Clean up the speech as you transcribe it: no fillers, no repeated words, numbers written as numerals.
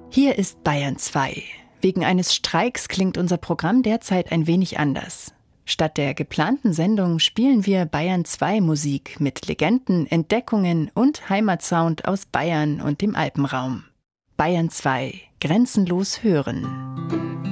Hier ist Bayern 2. Wegen eines Streiks klingt unser Programm derzeit ein wenig anders. Statt der geplanten Sendung spielen wir Bayern 2 Musik mit Legenden, Entdeckungen und Heimatsound aus Bayern und dem Alpenraum. Bayern 2. Grenzenlos hören.